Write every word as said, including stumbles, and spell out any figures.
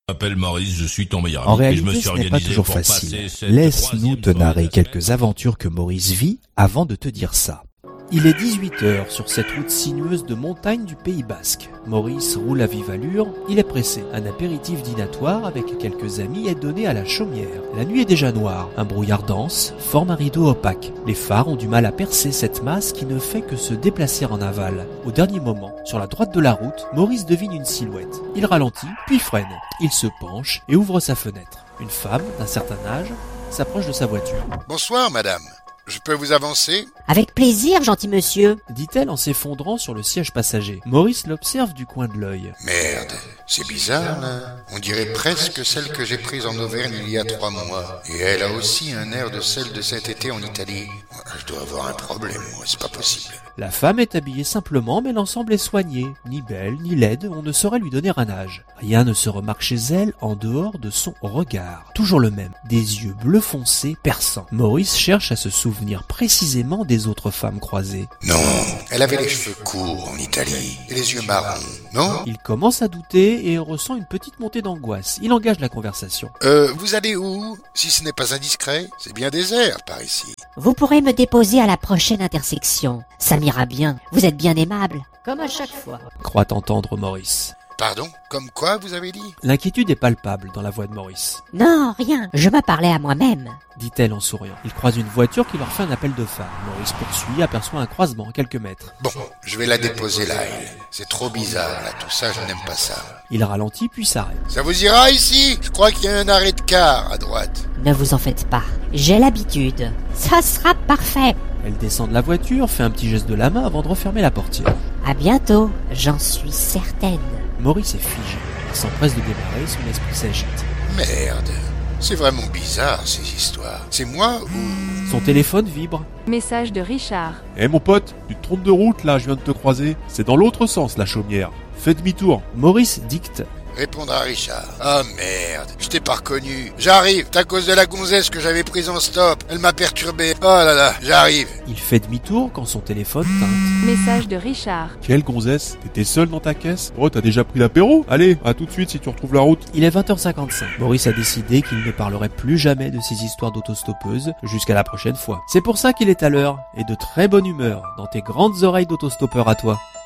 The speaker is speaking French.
Je m'appelle Maurice, je suis ton meilleur ami. En réalité, et je me suis ce n'est pas organisé toujours pour facile. passer cette Laisse-nous te troisième narrer soirée quelques aventures que Maurice vit avant de te dire ça. Il est dix-huit heures sur cette route sinueuse de montagne du Pays Basque. Maurice roule à vive allure, il est pressé. Un apéritif dînatoire avec quelques amis est donné à la chaumière. La nuit est déjà noire, un brouillard dense forme un rideau opaque. Les phares ont du mal à percer cette masse qui ne fait que se déplacer en aval. Au dernier moment, sur la droite de la route, Maurice devine une silhouette. Il ralentit, puis freine. Il se penche et ouvre sa fenêtre. Une femme d'un certain âge s'approche de sa voiture. Bonsoir, madame. Je peux vous avancer ? Avec plaisir, gentil monsieur. Dit-elle en s'effondrant sur le siège passager. Maurice l'observe du coin de l'œil. Merde, c'est bizarre, là. On dirait presque celle que j'ai prise en Auvergne il y a trois mois. Et elle a aussi un air de celle de cet été en Italie. Je dois avoir un problème, moi, c'est pas possible. La femme est habillée simplement, mais l'ensemble est soigné. Ni belle, ni laide, on ne saurait lui donner un âge. Rien ne se remarque chez elle en dehors de son regard. Toujours le même, des yeux bleu foncé, perçants. Maurice cherche à se souvenir précisément des autres femmes croisées. Non, elle avait les cheveux courts en Italie et les yeux marrons, non ? Il commence à douter et ressent une petite montée d'angoisse. Il engage la conversation. Euh, vous allez où ? Si ce n'est pas indiscret, c'est bien désert par ici. Vous pourrez me déposer à la prochaine intersection. Ça m'ira bien. Vous êtes bien aimable. Comme à chaque fois. Croit entendre Maurice. Pardon ? Comme quoi, vous avez dit ? L'inquiétude est palpable dans la voix de Maurice. Non, rien. Je me parlais à moi-même. Dit-elle en souriant. Il croise une voiture qui leur fait un appel de phare. Maurice poursuit, aperçoit un croisement à quelques mètres. Bon, je vais la déposer là, elle. C'est trop bizarre, là, tout ça, je n'aime pas ça. Il ralentit puis s'arrête. Ça vous ira ici ? Je crois qu'il y a un arrêt de car à droite. Ne vous en faites pas. J'ai l'habitude. Ça sera parfait. Elle descend de la voiture, fait un petit geste de la main avant de refermer la portière. À bientôt, j'en suis certaine. Maurice est figé. Il s'empresse de démarrer, son esprit s'agite. Merde, c'est vraiment bizarre ces histoires. C'est moi ou... Son téléphone vibre. Message de Richard. Eh hey mon pote, tu te trompes de route là, je viens de te croiser. C'est dans l'autre sens la chaumière. Fais demi-tour. Maurice dicte. Répondre à Richard. Ah merde, je t'ai pas reconnu. J'arrive, c'est à cause de la gonzesse que j'avais prise en stop. Elle m'a perturbé. Oh là là, j'arrive. Il fait demi-tour quand son téléphone teinte. Message de Richard. Quelle gonzesse? T'étais seul dans ta caisse? Oh, t'as déjà pris l'apéro? Allez, à tout de suite si tu retrouves la route. Il est vingt heures cinquante-cinq. Maurice a décidé qu'il ne parlerait plus jamais de ces histoires d'autostoppeuses jusqu'à la prochaine fois. C'est pour ça qu'il est à l'heure et de très bonne humeur dans tes grandes oreilles d'autostoppeur à toi.